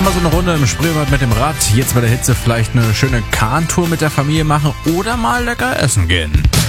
mal so eine Runde im Spreewald mit dem Rad, jetzt bei der Hitze vielleicht eine schöne Kahntour mit der Familie machen oder mal lecker essen gehen.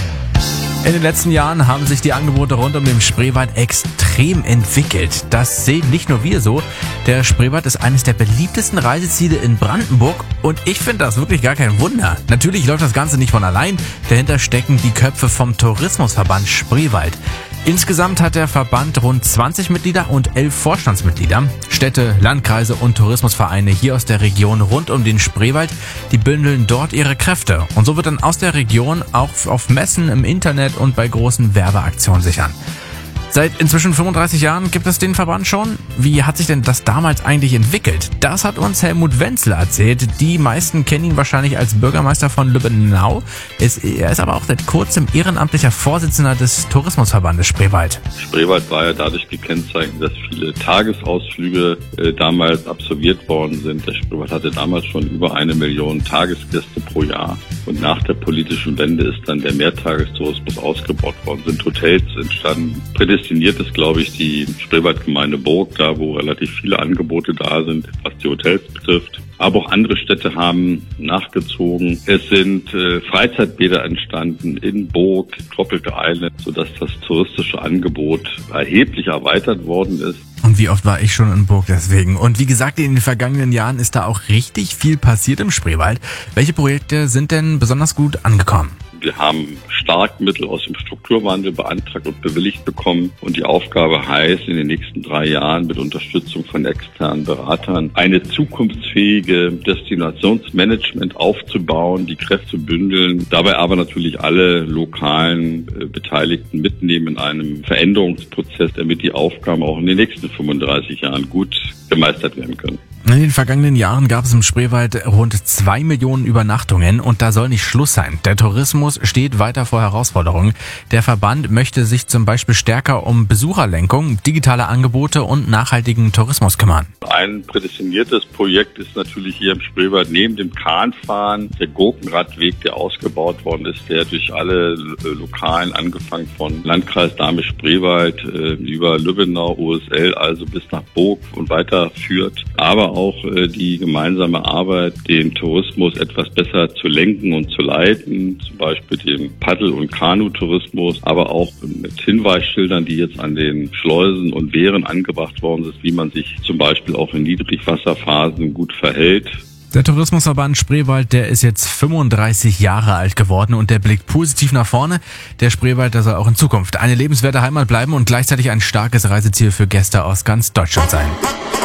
In den letzten Jahren haben sich die Angebote rund um den Spreewald extrem entwickelt. Das sehen nicht nur wir so. Der Spreewald ist eines der beliebtesten Reiseziele in Brandenburg und ich finde das wirklich gar kein Wunder. Natürlich läuft das Ganze nicht von allein. Dahinter stecken die Köpfe vom Tourismusverband Spreewald. Insgesamt hat der Verband rund 20 Mitglieder und 11 Vorstandsmitglieder. Städte, Landkreise und Tourismusvereine hier aus der Region rund um den Spreewald, die bündeln dort ihre Kräfte. Und so wird dann aus der Region auch auf Messen, im Internet und bei großen Werbeaktionen sichern. Seit inzwischen 35 Jahren gibt es den Verband schon. Wie hat sich denn das damals eigentlich entwickelt? Das hat uns Helmut Wenzel erzählt. Die meisten kennen ihn wahrscheinlich als Bürgermeister von Lübbenau. Er ist aber auch seit kurzem ehrenamtlicher Vorsitzender des Tourismusverbandes Spreewald. Spreewald war ja dadurch gekennzeichnet, dass viele Tagesausflüge damals absolviert worden sind. Der Spreewald hatte damals schon über 1 Million Tagesgäste pro Jahr. Und nach der politischen Wende ist dann der Mehrtagestourismus ausgebaut worden, sind Hotels entstanden. Prädestiniert ist, glaube ich, die Spreewaldgemeinde Burg, da wo relativ viele Angebote da sind, was die Hotels betrifft. Aber auch andere Städte haben nachgezogen. Es sind Freizeitbäder entstanden in Burg, Tropical Island, sodass das touristische Angebot erheblich erweitert worden ist. Und wie oft war ich schon in Burg deswegen? Und wie gesagt, in den vergangenen Jahren ist da auch richtig viel passiert im Spreewald. Welche Projekte sind denn besonders gut angekommen? Wir haben Starkmittel aus dem Strukturwandel beantragt und bewilligt bekommen. Und die Aufgabe heißt, in den nächsten 3 Jahren mit Unterstützung von externen Beratern eine zukunftsfähige Destinationsmanagement aufzubauen, die Kräfte bündeln, dabei aber natürlich alle lokalen Beteiligten mitnehmen in einem Veränderungsprozess, damit die Aufgaben auch in den nächsten 35 Jahren gut gemeistert werden können. In den vergangenen Jahren gab es im Spreewald rund 2 Millionen Übernachtungen und da soll nicht Schluss sein. Der Tourismus steht weiter vor Herausforderungen. Der Verband möchte sich zum Beispiel stärker um Besucherlenkung, digitale Angebote und nachhaltigen Tourismus kümmern. Ein prädestiniertes Projekt ist natürlich hier im Spreewald neben dem Kahnfahren der Gurkenradweg, der ausgebaut worden ist, der durch alle Lokalen, angefangen von Landkreis Dahme-Spreewald über Lübbenau, OSL, also bis nach Burg und weiter führt. Aber auch die gemeinsame Arbeit, den Tourismus etwas besser zu lenken und zu leiten, zum Beispiel den Paddel- und Kanutourismus, aber auch mit Hinweisschildern, die jetzt an den Schleusen und Wehren angebracht worden sind, wie man sich zum Beispiel auch in Niedrigwasserphasen gut verhält. Der Tourismusverband Spreewald, der ist jetzt 35 Jahre alt geworden und der blickt positiv nach vorne. Der Spreewald, der soll auch in Zukunft eine lebenswerte Heimat bleiben und gleichzeitig ein starkes Reiseziel für Gäste aus ganz Deutschland sein.